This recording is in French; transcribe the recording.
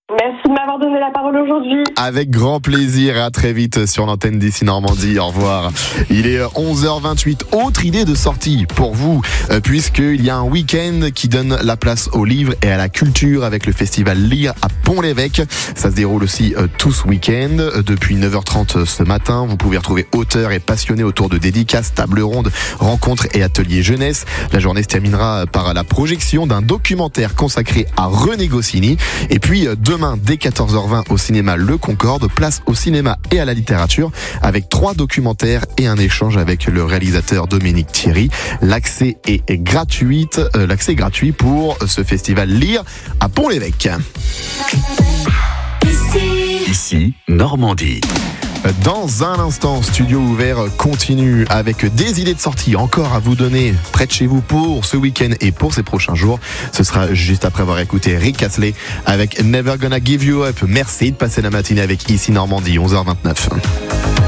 Merci de m'avoir donné la parole aujourd'hui. Avec grand plaisir et à très vite sur l'antenne d'ici Normandie. Au revoir. Il est 11h28. Autre idée de sortie pour vous, puisqu'il y a un week-end qui donne la place au livre et à la culture avec le festival Lire à Pont-l'Évêque. Ça se déroule aussi tout ce week-end. Depuis 9h30 ce matin, vous pouvez retrouver auteurs et passionnés autour de dédicaces, tables rondes, rencontres et ateliers jeunesse. La journée se terminera par la projection d'un documentaire consacré à René Goscinny. Et puis demain, dès 14h20 au cinéma Le Concorde, place au cinéma et à la littérature avec 3 documentaires et un échange avec le réalisateur Dominique Thierry. L'accès est gratuit pour ce festival Lire à Pont-l'Évêque. Ici, Normandie. Dans un instant, Studio Ouvert continue avec des idées de sortie encore à vous donner près de chez vous pour ce week-end et pour ces prochains jours. Ce sera juste après avoir écouté Rick Astley avec Never Gonna Give You Up. Merci de passer la matinée avec Ici Normandie, 11h29.